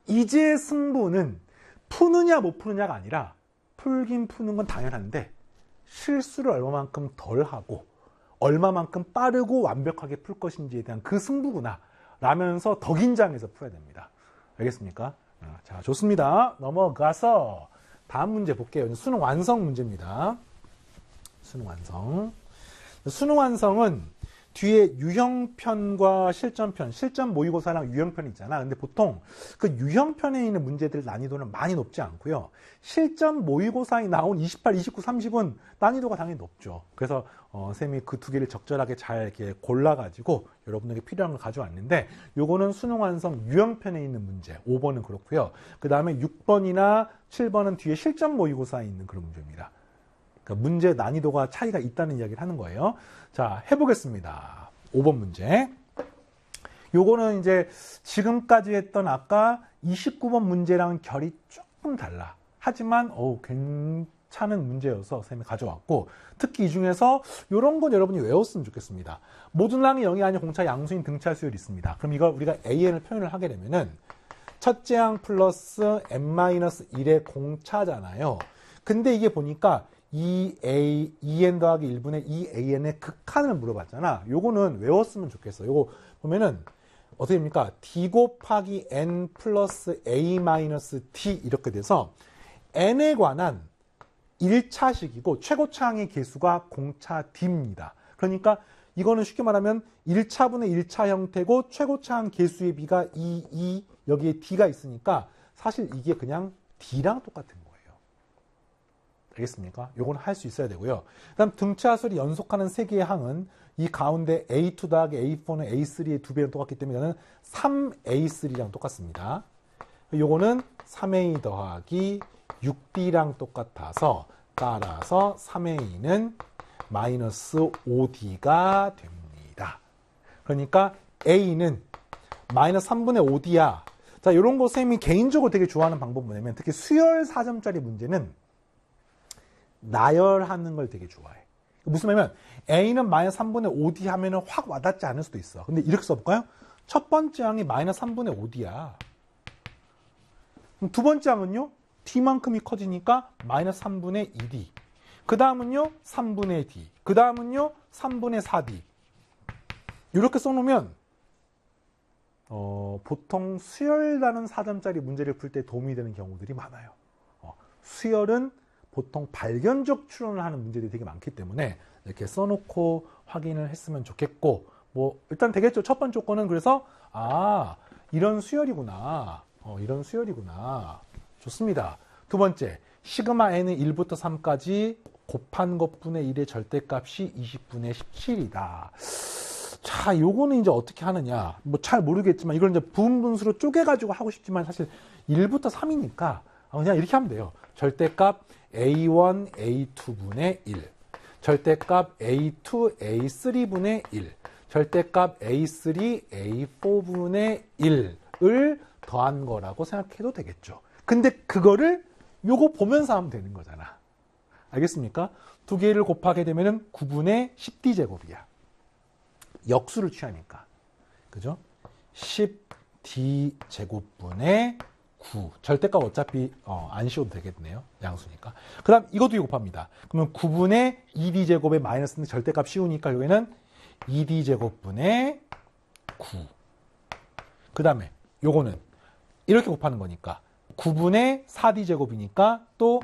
이제 승부는 푸느냐 못 푸느냐가 아니라 풀긴 푸는 건 당연한데 실수를 얼마만큼 덜 하고 얼마만큼 빠르고 완벽하게 풀 것인지에 대한 그 승부구나 라면서 더 긴장해서 풀어야 됩니다. 알겠습니까? 자, 좋습니다. 넘어가서 다음 문제 볼게요. 수능 완성 문제입니다. 수능 완성. 수능 완성은 뒤에 유형편과 실전편, 실전 모의고사랑 유형편이 있잖아. 근데 보통 그 유형편에 있는 문제들 난이도는 많이 높지 않고요. 실전 모의고사에 나온 28, 29, 30은 난이도가 당연히 높죠. 그래서 쌤이 그 두 개를 적절하게 잘 이렇게 골라가지고 여러분에게 필요한 걸 가져왔는데 요거는 수능 완성 유형편에 있는 문제. 5번은 그렇고요. 그 다음에 6번이나 7번은 뒤에 실전 모의고사에 있는 그런 문제입니다. 그러니까 문제 난이도가 차이가 있다는 이야기를 하는 거예요. 자, 해보겠습니다. 5번 문제. 요거는 이제 지금까지 했던 아까 29번 문제랑 결이 조금 달라. 하지만 괜찮은 문제여서 쌤이 가져왔고, 특히 이 중에서 이런 건 여러분이 외웠으면 좋겠습니다. 모든 항이 0이 아닌 공차 양수인 등차 수열이 있습니다. 그럼 이걸 우리가 AN을 표현을 하게 되면은 첫째 항 플러스 n-1의 공차잖아요. 근데 이게 보니까 2n 더하기 1분의 2an의 극한을 물어봤잖아. 요거는 외웠으면 좋겠어. 요거 보면은 어떻게 됩니까? d 곱하기 n 플러스 a 마이너스 t 이렇게 돼서 n에 관한 1차식이고 최고차항의 개수가 공차 d입니다. 그러니까 이거는 쉽게 말하면 1차분의 1차 형태고 최고차항 개수의 비가 2 여기에 d가 있으니까 사실 이게 그냥 d랑 똑같은 거예요. 알겠습니까? 요건 할 수 있어야 되고요. 그 다음 등차수열이 연속하는 세 개의 항은 이 가운데 A2 더하기 A4는 A3의 2배랑 똑같기 때문에 이거는 3A3랑 똑같습니다. 요거는 3A 더하기 6D랑 똑같아서 따라서 3A는 마이너스 5D가 됩니다. 그러니까 A는 마이너스 3분의 5D야. 자, 요런 거 쌤이 개인적으로 되게 좋아하는 방법은 뭐냐면 특히 수열 4점짜리 문제는 나열하는 걸 되게 좋아해. 무슨 말이냐면 A는 마이너스 3분의 5D 하면은 확 와닿지 않을 수도 있어. 근데 이렇게 써볼까요? 첫 번째 항이 마이너스 3분의 5D야. 그럼 두 번째 항은요? D만큼이 커지니까 마이너스 3분의 2D. 그 다음은요? 3분의 D. 그 다음은요? 3분의 4D. 이렇게 써놓으면 보통 수열라는 4점짜리 문제를 풀 때 도움이 되는 경우들이 많아요. 수열은 보통 발견적 추론을 하는 문제들이 되게 많기 때문에 이렇게 써놓고 확인을 했으면 좋겠고, 뭐 일단 되겠죠. 첫 번째 조건은 그래서 이런 수열이구나. 이런 수열이구나. 좋습니다. 두 번째, 시그마 n은 1부터 3까지 곱한 것분의 1의 절대값이 20분의 17이다. 자, 요거는 이제 어떻게 하느냐. 뭐 잘 모르겠지만 이걸 이제 부분분수로 쪼개가지고 하고 싶지만 사실 1부터 3이니까 그냥 이렇게 하면 돼요. 절대값 A1, A2분의 1. 절대값 A2, A3분의 1. 절대값 A3, A4분의 1을 더한 거라고 생각해도 되겠죠. 근데 그거를 요거 보면서 하면 되는 거잖아. 알겠습니까? 두 개를 곱하게 되면은 9분의 10d제곱이야. 역수를 취하니까. 그죠? 10d제곱분의 9. 절대값 어차피 안 씌워도 되겠네요. 양수니까. 그 다음 이것도 곱합니다. 그러면 9분의 2d제곱의 마이너스는 절대값 씌우니까 여기는 2d제곱분의 9. 그 다음에 요거는 이렇게 곱하는 거니까 9분의 4d제곱이니까 또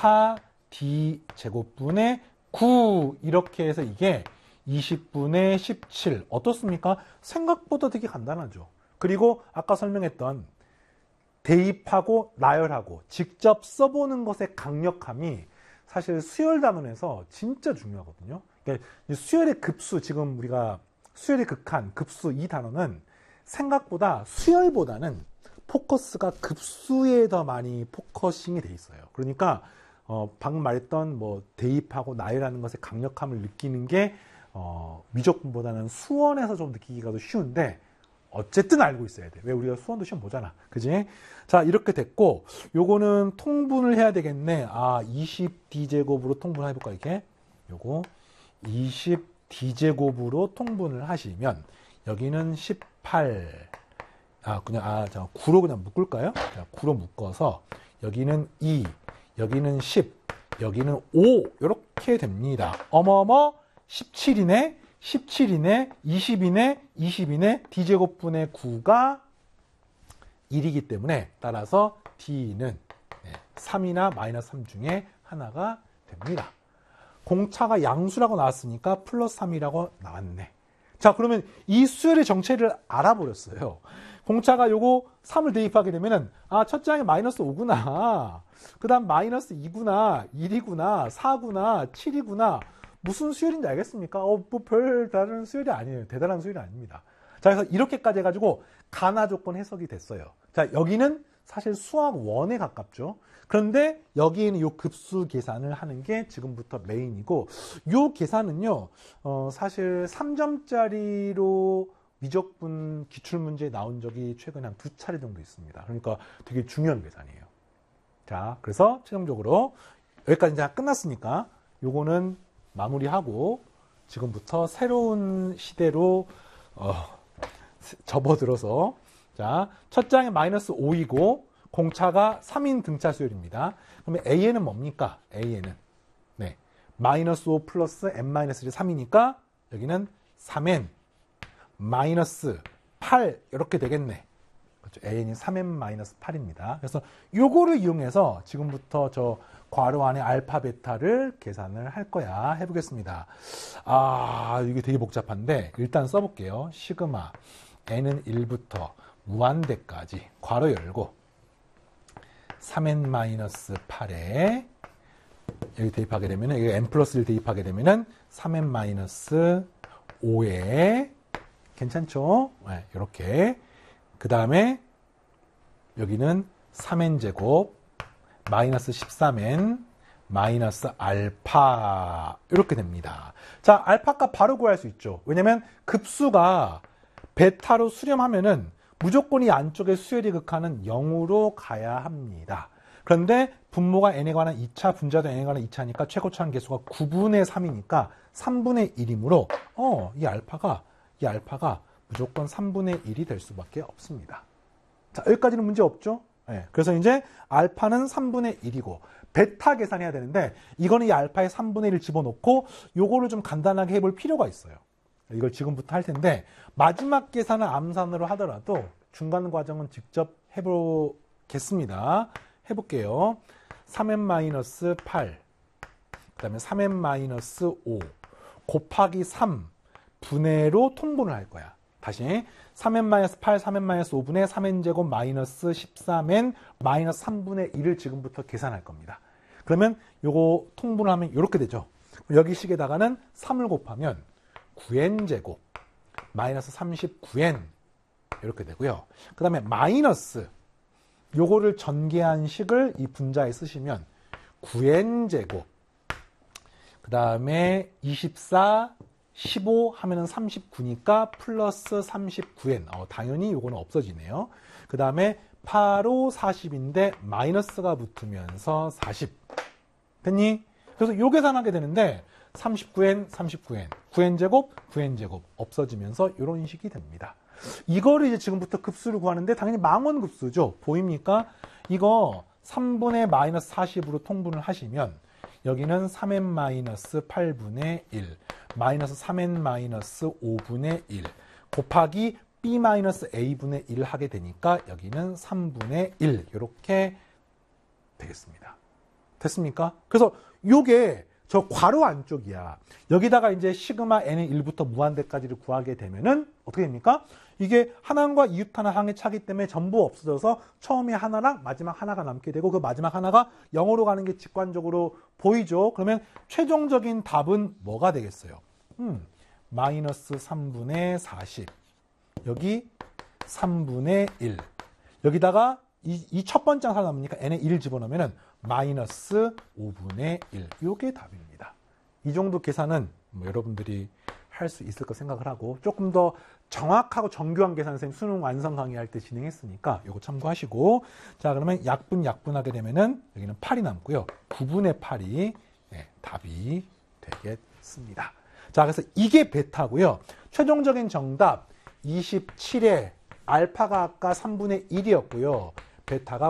4d제곱분의 9 이렇게 해서 이게 20분의 17 어떻습니까? 생각보다 되게 간단하죠. 그리고 아까 설명했던 대입하고 나열하고 직접 써보는 것의 강력함이 사실 수열 단원에서 진짜 중요하거든요. 그러니까 수열의 급수, 지금 우리가 수열의 극한, 급수 이 단어는 생각보다 수열보다는 포커스가 급수에 더 많이 포커싱이 돼 있어요. 그러니까 방금 말했던 뭐 대입하고 나열하는 것의 강력함을 느끼는 게 미적분보다는 수원에서 좀 느끼기가 더 쉬운데 어쨌든 알고 있어야 돼. 왜 우리가 수원도 시험 보잖아. 그지? 자, 이렇게 됐고 요거는 통분을 해야 되겠네. 20d제곱으로 통분을 해볼까 이렇게? 요거 20d제곱으로 통분을 하시면 여기는 18 자, 9로 그냥 묶을까요? 자, 9로 묶어서 여기는 2, 여기는 10, 여기는 5 이렇게 됩니다. 어머어머 17이네, 17이네, 20이네, 20이네, d제곱분의 9가 1이기 때문에 따라서 d는 3이나 마이너스 3 중에 하나가 됩니다. 공차가 양수라고 나왔으니까 플러스 3이라고 나왔네. 자, 그러면 이 수열의 정체를 알아버렸어요. 공차가 요거 3을 대입하게 되면은, 첫 장에 마이너스 5구나. 그 다음 마이너스 2구나, 1이구나, 4구나, 7이구나. 무슨 수열인지 알겠습니까? 뭐 별 다른 수열이 아니에요. 대단한 수열이 아닙니다. 자, 그래서 이렇게까지 해가지고 가나 조건 해석이 됐어요. 자, 여기는 사실 수학 1에 가깝죠. 그런데 여기에는 요 급수 계산을 하는 게 지금부터 메인이고, 요 계산은요, 사실 3점짜리로 미적분 기출문제에 나온 적이 최근에 한 2차례 정도 있습니다. 그러니까 되게 중요한 계산이에요. 자, 그래서 최종적으로 여기까지 이제 끝났으니까 요거는 마무리하고 지금부터 새로운 시대로 접어들어서, 자, 첫 장에 마이너스 5이고 공차가 3인 등차 수열입니다. 그러면 A에는 뭡니까? A에는 마이너스 5 플러스 n-1이 3이니까 여기는 3n 마이너스 8 이렇게 되겠네. 그렇죠? A는 3n-8입니다. 그래서 요거를 이용해서 지금부터 저 괄호 안에 알파 베타를 계산을 할 거야. 해보겠습니다. 이게 되게 복잡한데 일단 써볼게요. 시그마 n은 1부터 무한대까지 괄호 열고 3n-8에 여기 대입하게 되면은, 여기 n 플러스 1 대입하게 되면은 3n-5에 괜찮죠? 네, 이렇게. 그 다음에 여기는 3n 제곱 마이너스 13n 마이너스 알파 이렇게 됩니다. 자, 알파 값 바로 구할 수 있죠. 왜냐면 급수가 베타로 수렴하면은 무조건 이 안쪽의 수열의 극한은 0으로 가야 합니다. 그런데 분모가 n에 관한 2차, 분자도 n에 관한 2차니까 최고차항 계수가 9분의 3이니까 3분의 1이므로 이 알파가 무조건 3분의 1이 될 수밖에 없습니다. 자, 여기까지는 문제 없죠? 네, 그래서 이제 알파는 3분의 1이고 베타 계산해야 되는데 이거는 이 알파의 3분의 1을 집어넣고 요거를 좀 간단하게 해볼 필요가 있어요. 이걸 지금부터 할 텐데 마지막 계산을 암산으로 하더라도 중간 과정은 직접 해보겠습니다. 해볼게요. 3n-8 그 다음에 3n-5 곱하기 3 분해로 통분을 할 거야. 다시 3n-8, 3n-5분의 3n제곱 마이너스 13n 마이너스 3분의 1을 지금부터 계산할 겁니다. 그러면 요거 통분을 하면 이렇게 되죠. 여기 식에다가는 3을 곱하면 9n제곱 마이너스 39n 이렇게 되고요. 그 다음에 마이너스 요거를 전개한 식을 이 분자에 쓰시면 9n제곱 그 다음에 24 15 하면은 39니까 플러스 39n. 당연히 요거는 없어지네요. 그 다음에 8, 5, 40인데 마이너스가 붙으면서 40. 됐니? 그래서 요 계산하게 되는데 39n, 39n, 9n제곱, 9n제곱 없어지면서 요런 식이 됩니다. 이거를 이제 지금부터 급수를 구하는데 당연히 망원급수죠. 보입니까? 이거 3분의 마이너스 40으로 통분을 하시면 여기는 3n-8분의 1 마이너스 3n-5분의 1 곱하기 b-a분의 1 하게 되니까 여기는 3분의 1 이렇게 되겠습니다. 됐습니까? 그래서 요게 저 괄호 안쪽이야. 여기다가 이제 시그마 n의 1부터 무한대까지를 구하게 되면은 어떻게 됩니까? 이게 하나항과 이웃하나항의 차기 때문에 전부 없어져서 처음에 하나랑 마지막 하나가 남게 되고 그 마지막 하나가 0으로 가는 게 직관적으로 보이죠? 그러면 최종적인 답은 뭐가 되겠어요? 마이너스 3분의 40 여기 3분의 1 여기다가 이 첫 번째 하나 남으니까 n에 1을 집어넣으면 마이너스 5분의 1 이게 답입니다. 이 정도 계산은 여러분들이 할 수 있을 거 생각을 하고 조금 더 정확하고 정교한 계산 선생님 수능 완성 강의할 때 진행했으니까 이거 참고하시고 자 그러면 약분하게 되면은 여기는 8이 남고요. 9분의 8이 답이 되겠습니다. 자 그래서 이게 베타고요. 최종적인 정답 27에 알파가 아까 3분의 1이었고요. 베타가